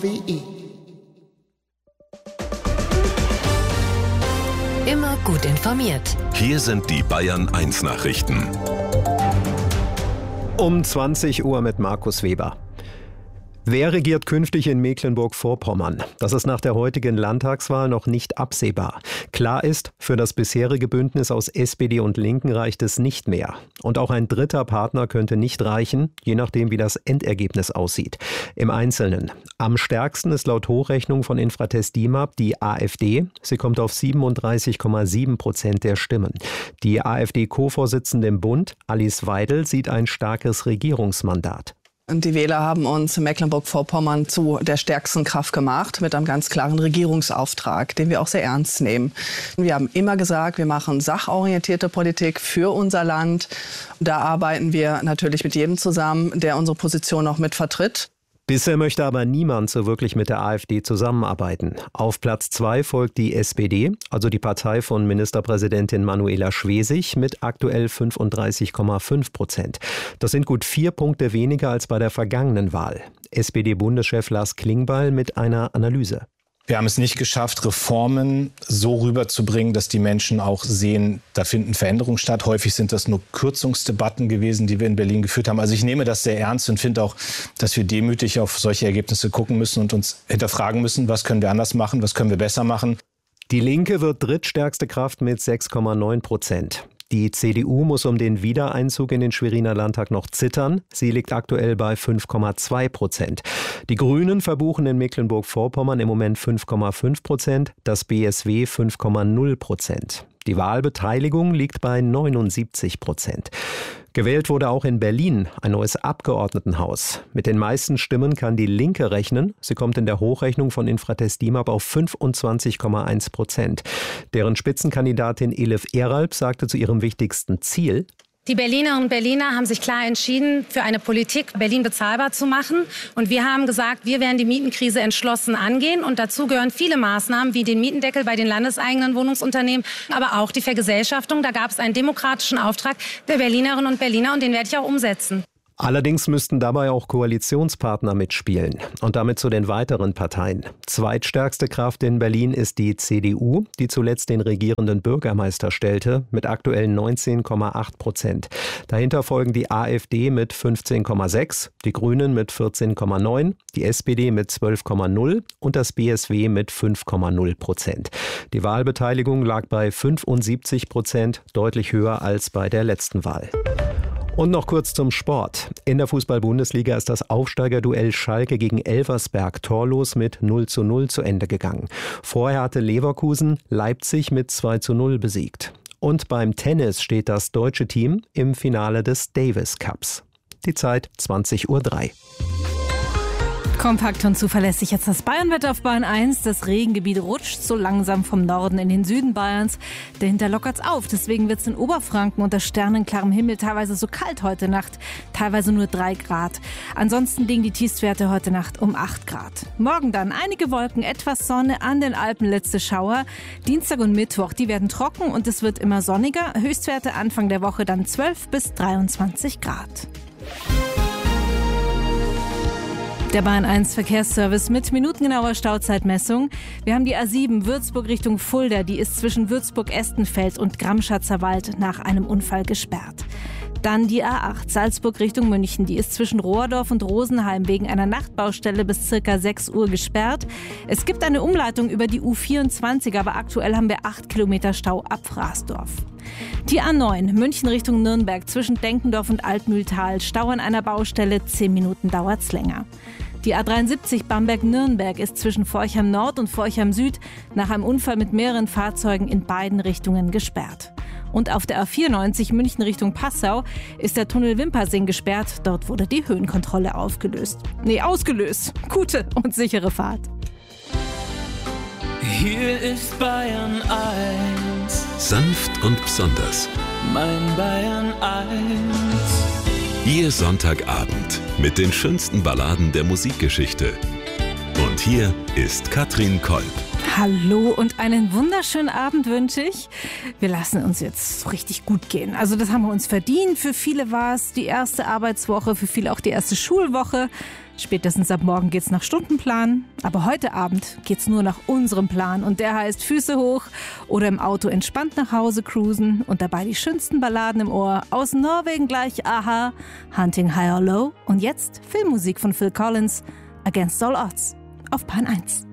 Immer gut informiert. Hier sind die Bayern 1 Nachrichten. Um 20 Uhr mit Markus Weber. Wer regiert künftig in Mecklenburg-Vorpommern? Das ist nach der heutigen Landtagswahl noch nicht absehbar. Klar ist, für das bisherige Bündnis aus SPD und Linken reicht es nicht mehr. Und auch ein dritter Partner könnte nicht reichen, je nachdem wie das Endergebnis aussieht. Im Einzelnen. Am stärksten ist laut Hochrechnung von Infratest DIMAP die AfD. Sie kommt auf 37,7% der Stimmen. Die AfD-Co-Vorsitzende im Bund, Alice Weidel, sieht ein starkes Regierungsmandat. Die Wähler haben uns in Mecklenburg-Vorpommern zu der stärksten Kraft gemacht, mit einem ganz klaren Regierungsauftrag, den wir auch sehr ernst nehmen. Wir haben immer gesagt, wir machen sachorientierte Politik für unser Land. Da arbeiten wir natürlich mit jedem zusammen, der unsere Position auch mit vertritt. Bisher möchte aber niemand so wirklich mit der AfD zusammenarbeiten. Auf Platz 2 folgt die SPD, also die Partei von Ministerpräsidentin Manuela Schwesig, mit aktuell 35,5%. Das sind gut 4 Punkte weniger als bei der vergangenen Wahl. SPD-Bundeschef Lars Klingbeil mit einer Analyse. Wir haben es nicht geschafft, Reformen so rüberzubringen, dass die Menschen auch sehen, da finden Veränderungen statt. Häufig sind das nur Kürzungsdebatten gewesen, die wir in Berlin geführt haben. Also ich nehme das sehr ernst und finde auch, dass wir demütig auf solche Ergebnisse gucken müssen und uns hinterfragen müssen, was können wir anders machen, was können wir besser machen. Die Linke wird drittstärkste Kraft mit 6,9%. Die CDU muss um den Wiedereinzug in den Schweriner Landtag noch zittern. Sie liegt aktuell bei 5,2%. Die Grünen verbuchen in Mecklenburg-Vorpommern im Moment 5,5%, das BSW 5,0%. Die Wahlbeteiligung liegt bei 79%. Gewählt wurde auch in Berlin ein neues Abgeordnetenhaus. Mit den meisten Stimmen kann die Linke rechnen. Sie kommt in der Hochrechnung von Infratest DIMAP auf 25,1%. Deren Spitzenkandidatin Elif Eralp sagte zu ihrem wichtigsten Ziel: Die Berlinerinnen und Berliner haben sich klar entschieden, für eine Politik Berlin bezahlbar zu machen. Und wir haben gesagt, wir werden die Mietenkrise entschlossen angehen. Und dazu gehören viele Maßnahmen wie den Mietendeckel bei den landeseigenen Wohnungsunternehmen, aber auch die Vergesellschaftung. Da gab es einen demokratischen Auftrag der Berlinerinnen und Berliner und den werde ich auch umsetzen. Allerdings müssten dabei auch Koalitionspartner mitspielen. Und damit zu den weiteren Parteien. Zweitstärkste Kraft in Berlin ist die CDU, die zuletzt den regierenden Bürgermeister stellte, mit aktuell 19,8%. Dahinter folgen die AfD mit 15,6%, die Grünen mit 14,9%, die SPD mit 12,0% und das BSW mit 5,0%. Die Wahlbeteiligung lag bei 75%, deutlich höher als bei der letzten Wahl. Und noch kurz zum Sport. In der Fußball-Bundesliga ist das Aufsteigerduell Schalke gegen Elversberg torlos mit 0:0 zu Ende gegangen. Vorher hatte Leverkusen Leipzig mit 2:0 besiegt. Und beim Tennis steht das deutsche Team im Finale des Davis Cups. Die Zeit 20:03 Uhr. Kompakt und zuverlässig jetzt das Bayernwetter auf Bayern 1. Das Regengebiet rutscht so langsam vom Norden in den Süden Bayerns. Dahinter lockert's auf. Deswegen wird's in Oberfranken unter sternenklarem Himmel teilweise so kalt heute Nacht. Teilweise nur 3 Grad. Ansonsten liegen die Tiefstwerte heute Nacht um 8 Grad. Morgen dann einige Wolken, etwas Sonne, an den Alpen letzte Schauer. Dienstag und Mittwoch, die werden trocken und es wird immer sonniger. Höchstwerte Anfang der Woche dann 12 bis 23 Grad. Der Bahn 1 Verkehrsservice mit minutengenauer Stauzeitmessung. Wir haben die A7 Würzburg Richtung Fulda. Die ist zwischen Würzburg-Estenfeld und Gramschatzer-Wald nach einem Unfall gesperrt. Dann die A8 Salzburg Richtung München. Die ist zwischen Rohrdorf und Rosenheim wegen einer Nachtbaustelle bis ca. 6 Uhr gesperrt. Es gibt eine Umleitung über die U24, aber aktuell haben wir 8 Kilometer Stau ab Fraßdorf. Die A9 München Richtung Nürnberg zwischen Denkendorf und Altmühltal. Stau an einer Baustelle, 10 Minuten dauert's länger. Die A73 Bamberg-Nürnberg ist zwischen Forchheim Nord und Forchheim Süd nach einem Unfall mit mehreren Fahrzeugen in beiden Richtungen gesperrt. Und auf der A94 München Richtung Passau ist der Tunnel Wimpersing gesperrt. Dort wurde die Höhenkontrolle ausgelöst. Gute und sichere Fahrt. Hier ist Bayern 1. Sanft und besonders. Mein Bayern 1. Ihr Sonntagabend mit den schönsten Balladen der Musikgeschichte. Und hier ist Katrin Kolb. Hallo und einen wunderschönen Abend wünsche ich. Wir lassen uns jetzt so richtig gut gehen. Also das haben wir uns verdient. Für viele war es die erste Arbeitswoche, für viele auch die erste Schulwoche. Spätestens ab morgen geht's nach Stundenplan. Aber heute Abend geht's nur nach unserem Plan. Und der heißt Füße hoch oder im Auto entspannt nach Hause cruisen und dabei die schönsten Balladen im Ohr. Aus Norwegen gleich Aha, Hunting High or Low. Und jetzt Filmmusik von Phil Collins, Against All Odds, auf Bahn 1.